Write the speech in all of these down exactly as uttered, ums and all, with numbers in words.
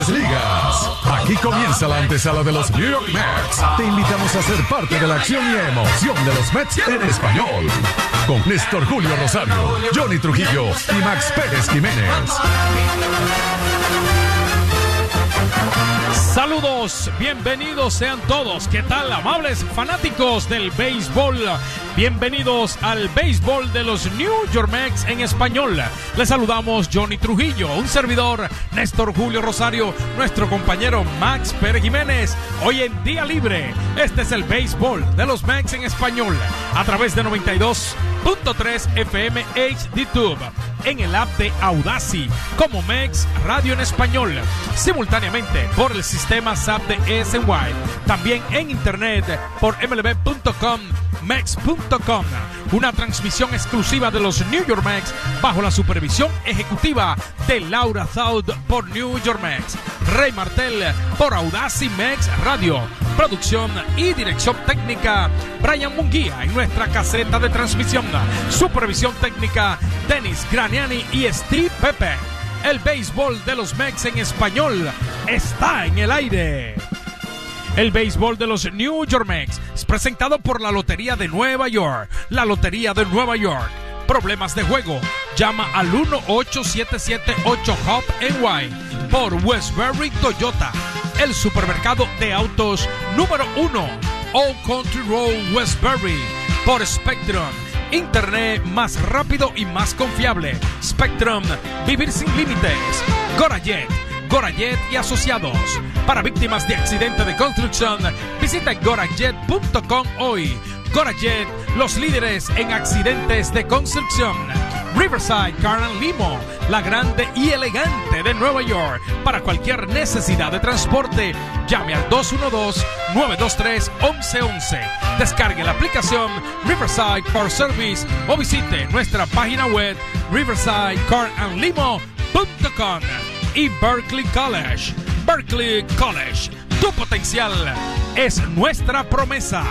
Ligas. Aquí comienza la antesala de los New York Mets. Te invitamos a ser parte de la acción y emoción de los Mets en español. Con Néstor Julio Rosario, Johnny Trujillo y Max Pérez Jiménez. Saludos, bienvenidos sean todos. ¿Qué tal, amables fanáticos del béisbol? Bienvenidos al béisbol de los New York Mets en español. Les saludamos Johnny Trujillo, un servidor, Néstor Julio Rosario, nuestro compañero Max Pérez Jiménez. Hoy en día libre, este es el béisbol de los Mets en español, a través de noventa y dos punto tres F M H D Tube, en el app de Audacy, como Mets Radio en español, simultáneamente por el sistema S A P de E S N Y, también en internet por M L B punto com, Mets punto com, una transmisión exclusiva de los New York Mets bajo la supervisión ejecutiva de Laura Zaud por New York Mets, Rey Martel por Audacy Mets Radio, producción y dirección técnica Brian Munguía en nuestra caseta de transmisión, supervisión técnica Dennis Graniani y Steve Pepe. El béisbol de los Mets en español está en el aire. El béisbol de los New York Mets es presentado por la Lotería de Nueva York. La Lotería de Nueva York. Problemas de juego, llama al uno ocho siete siete ocho H O P N Y por Westbury Toyota, el supermercado de autos número uno, Old Country Road, Westbury, por Spectrum, internet más rápido y más confiable. Spectrum, vivir sin límites. Gorajet, Gorajet y asociados. Para víctimas de accidente de construcción, visita gorajet punto com hoy. Gorajet, los líderes en accidentes de construcción. Riverside Car and Limo, la grande y elegante de Nueva York. Para cualquier necesidad de transporte, llame al dos uno dos, nueve dos tres, once once. Descargue la aplicación Riverside Car Service o visite nuestra página web riverside car and limo punto com. Y Berkeley College. Berkeley College, tu potencial es nuestra promesa.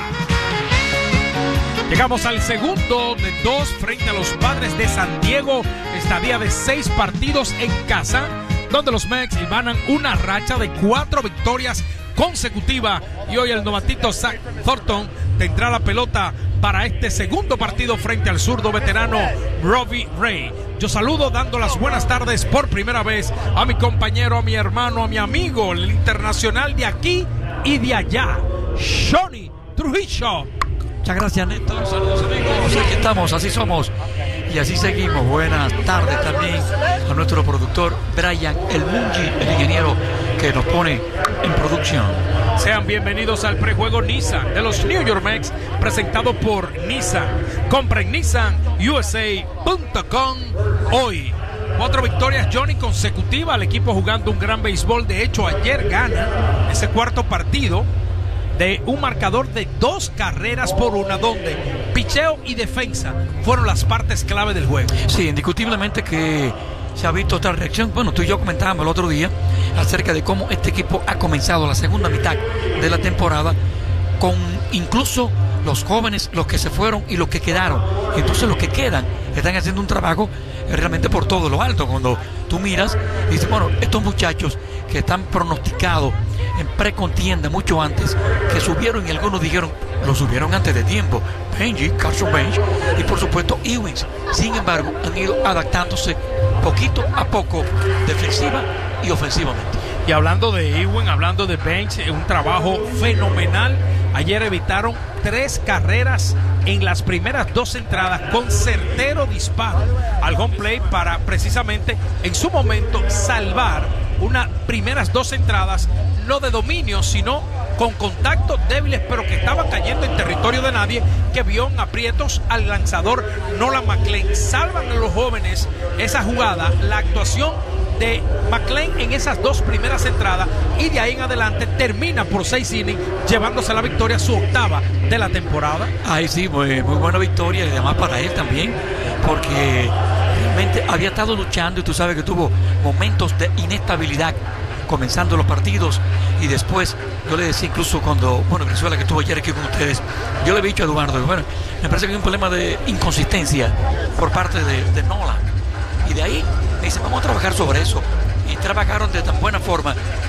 Llegamos al segundo de dos frente a los Padres de San Diego. Estadía de seis partidos en casa, donde los Mets imanan una racha de cuatro victorias consecutivas. Y hoy el novatito Zach Thornton tendrá la pelota para este segundo partido frente al zurdo veterano Robbie Ray. Yo saludo dando las buenas tardes por primera vez a mi compañero, a mi hermano, a mi amigo, el internacional de aquí y de allá, Johnny Trujillo. Muchas gracias, Néstor. Saludos, amigos. Aquí estamos, así somos y así seguimos. Buenas tardes también a nuestro productor Brian El Mungi, el ingeniero que nos pone en producción. Sean bienvenidos al prejuego Nissan de los New York Mets, presentado por Nissan. Compra en Nissan U S A punto com hoy. Cuatro victorias, Johnny, consecutivas. Al equipo jugando un gran béisbol. De hecho, ayer gana ese cuarto partido de un marcador de dos carreras por una, donde picheo y defensa fueron las partes clave del juego. Sí, indiscutiblemente que se ha visto otra reacción. Bueno, tú y yo comentábamos el otro día acerca de cómo este equipo ha comenzado la segunda mitad de la temporada con incluso los jóvenes, los que se fueron y los que quedaron. Entonces los que quedan están haciendo un trabajo realmente por todo lo alto. Cuando tú miras y dices, bueno, estos muchachos que están pronosticados en precontienda mucho antes, que subieron y algunos dijeron, lo subieron antes de tiempo, Benji, Carson Bench y por supuesto Ewings. Sin embargo, han ido adaptándose poquito a poco, defensiva y ofensivamente. Y hablando de Ewing, hablando de Bench, un trabajo fenomenal. Ayer evitaron tres carreras en las primeras dos entradas con certero disparo al home plate para precisamente en su momento salvar unas primeras dos entradas, no de dominio, sino con contactos débiles, pero que estaban cayendo en territorio de nadie, que vio en aprietos al lanzador Nolan McLean. Salvan a los jóvenes esa jugada, la actuación de McLean en esas dos primeras entradas, y de ahí en adelante termina por seis innings, llevándose la victoria, su octava de la temporada. Ay, sí, muy, muy buena victoria, y además para él también, porque realmente había estado luchando y tú sabes que tuvo momentos de inestabilidad comenzando los partidos, y después yo le decía incluso cuando, bueno, Venezuela, que estuvo ayer aquí con ustedes, yo le he dicho a Eduardo, bueno, me parece que hay un problema de inconsistencia por parte de, de Nolan, y de ahí me dice, vamos a trabajar sobre eso. y trabajaron de tan buena forma